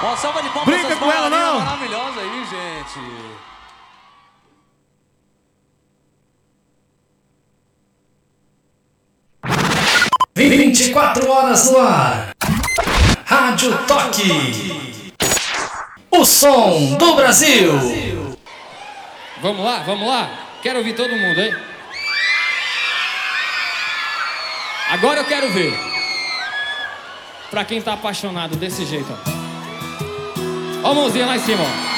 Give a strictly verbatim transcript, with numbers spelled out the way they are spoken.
Uma salva de palmas. Brinca com ela, não! Maravilhosa aí, gente. vinte e quatro horas no ar. Rádio Toque. O som do Brasil. Vamos lá, vamos lá. Quero ouvir todo mundo, hein? Agora eu quero ver. Pra quem tá apaixonado desse jeito, ó. Ó a mãozinha lá em cima, ó.